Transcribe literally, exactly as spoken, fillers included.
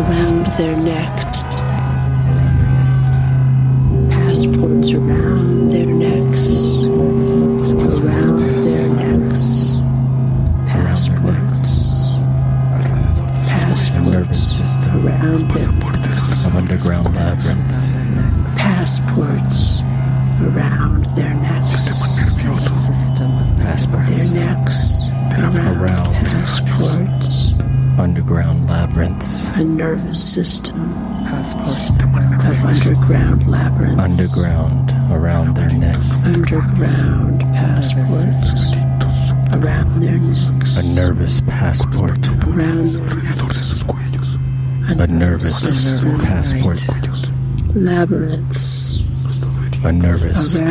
around their necks. Passports around their necks. Around their necks. Passports. Passports around their necks. Of underground labyrinths. Passports around their necks. Passports. Their necks around, Around. passports. Underground labyrinths. A nervous system Passports around of underground labyrinths. Underground. Around their necks. Underground passports around their necks. A nervous passport. Around their necks. A nervous system. passport. Labyrinths A nervous around